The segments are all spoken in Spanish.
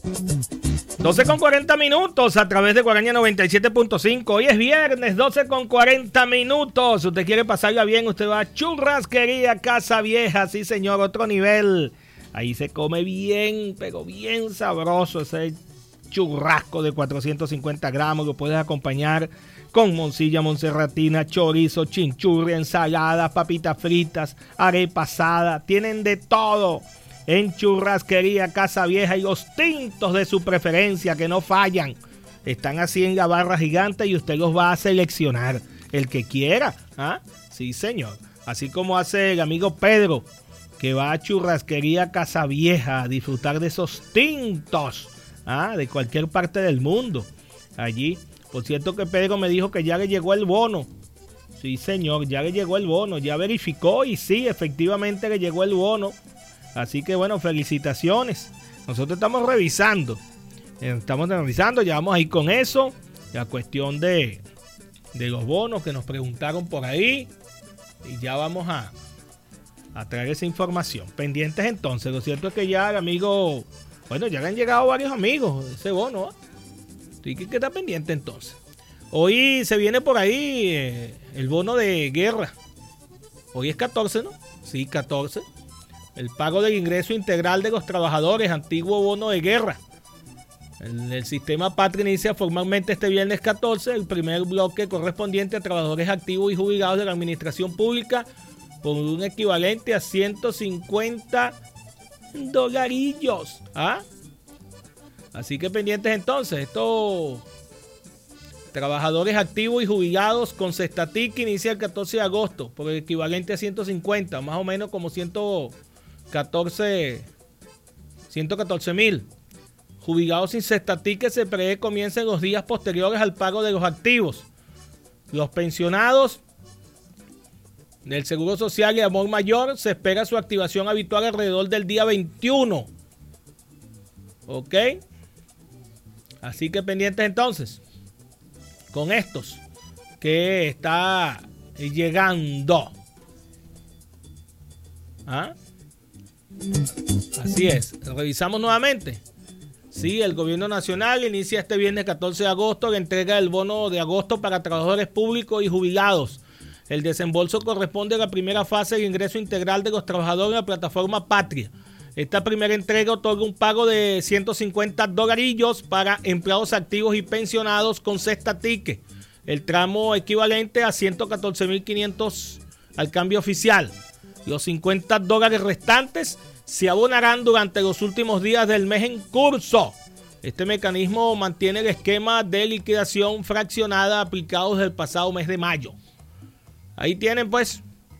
12:40 a través de Guaraña 97.5. Hoy es viernes, 12:40. Si usted quiere pasarla bien, usted va a Churrasquería Casa Vieja. Sí, señor, otro nivel. Ahí se come bien, pero bien sabroso ese churrasco de 450 gramos. Lo puedes acompañar con morcilla monserratina, chorizo, chinchurria, ensaladas, papitas fritas, arepa asada. Tienen de todo en Churrasquería Casa Vieja y los tintos de su preferencia que no fallan. Están así en la barra gigante y usted los va a seleccionar el que quiera. ¿Ah? Sí, señor. Así como hace el amigo Pedro, que va a Churrasquería Casa Vieja a disfrutar de esos tintos de cualquier parte del mundo. Allí, por cierto que Pedro me dijo que ya le llegó el bono. Sí, señor, ya le llegó el bono. Ya verificó y sí, efectivamente le llegó el bono. Así que bueno, felicitaciones. Nosotros estamos revisando. Ya vamos a ir con eso. La cuestión de los bonos que nos preguntaron por ahí. Y ya vamos a traer esa información. Pendientes entonces. Lo cierto es que ya el amigo... Bueno, ya le han llegado varios amigos ese bono. Así que está pendiente entonces. Hoy se viene por ahí el bono de guerra. Hoy es 14, ¿no? Sí, 14. El pago del ingreso integral de los trabajadores, antiguo bono de guerra. El sistema Patria inicia formalmente este viernes 14, el primer bloque correspondiente a trabajadores activos y jubilados de la administración pública por un equivalente a $150. Así que pendientes entonces, estos trabajadores activos y jubilados con Cestatic inicia el 14 de agosto por el equivalente a 150, más o menos como 114,000. Jubilados sin Cestatic que se prevé comiencen los días posteriores al pago de los activos. Los pensionados del Seguro Social y Amor Mayor se espera su activación habitual alrededor del día 21. ¿Ok? Así que pendientes entonces con estos que está llegando. Así es. Revisamos nuevamente. Sí, el gobierno nacional inicia este viernes 14 de agosto la entrega del bono de agosto para trabajadores públicos y jubilados. El desembolso corresponde a la primera fase del ingreso integral de los trabajadores en la plataforma Patria. Esta primera entrega otorga un pago de $150 para empleados activos y pensionados con Cestatic. El tramo equivalente a 114,500 al cambio oficial. Los $50 restantes se abonarán durante los últimos días del mes en curso. Este mecanismo mantiene el esquema de liquidación fraccionada aplicado desde el pasado mes de mayo. Ahí tienen pues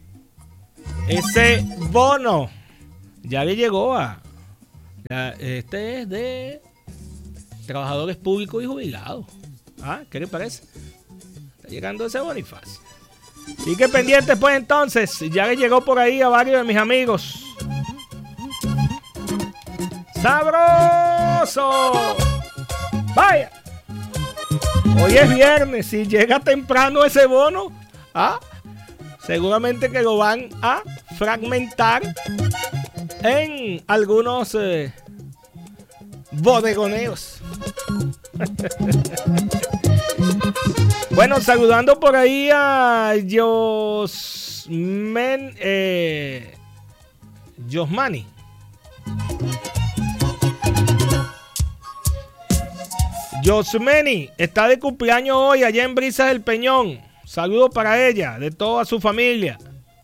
ese bono. Ya le llegó este es de trabajadores públicos y jubilados. ¿Qué le parece? Está llegando ese Bonifacio. Así que pendientes pues entonces. Ya le llegó por ahí a varios de mis amigos. ¡Sabroso! ¡Vaya! Hoy es viernes. Si llega temprano ese bono, seguramente que lo van a fragmentar en algunos bodegoneos. Bueno, saludando por ahí a Josmani. Josmeni está de cumpleaños hoy allá en Brisas del Peñón. Saludos para ella, de toda su familia.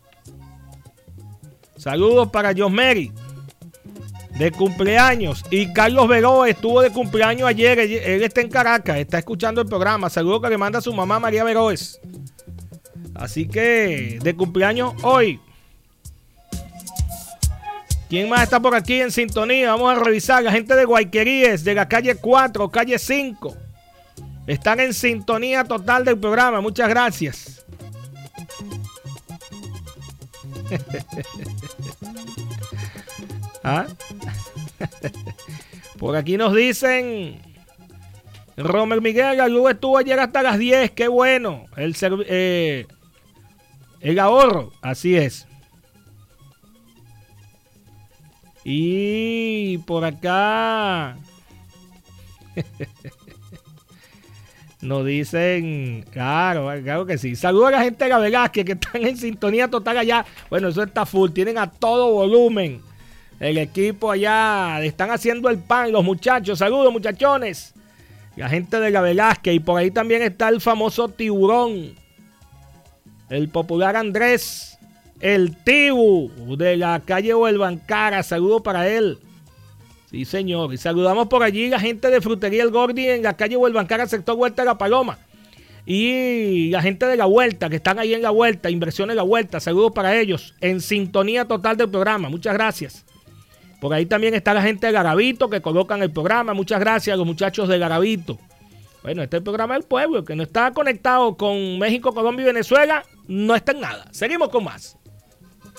Saludos para Josmeri, de cumpleaños. Y Carlos Veró estuvo de cumpleaños ayer. Él está en Caracas, está escuchando el programa. Saludos que le manda a su mamá María Veróez. Así que de cumpleaños hoy. ¿Quién más está por aquí en sintonía? Vamos a revisar. La gente de Guayqueríes, de la calle 4, calle 5. Están en sintonía total del programa. Muchas gracias. Por aquí nos dicen... Romer Miguel, la luz estuvo ayer hasta las 10. Qué bueno. El ahorro. Así es. Y por acá Nos dicen, claro que sí. Saludos a la gente de la Velázquez que están en sintonía total allá. Bueno, eso está full, tienen a todo volumen. El equipo allá, están haciendo el pan, los muchachos. Saludos, muchachones. La gente de la Velázquez. Y por ahí también está el famoso Tiburón. El popular Andrés. El Tibu de la calle Huelvancara. Saludos para él. Sí, señor. Y saludamos por allí la gente de Frutería El Gordi en la calle Huelvancara, sector Huerta de la Paloma. Y la gente de La Vuelta, que están ahí en La Vuelta, Inversiones La Vuelta. Saludos para ellos. En sintonía total del programa. Muchas gracias. Por ahí también está la gente de Garavito que colocan el programa. Muchas gracias a los muchachos de Garavito. Bueno, este es el programa del pueblo. El que no está conectado con México, Colombia y Venezuela, no está en nada. Seguimos con más.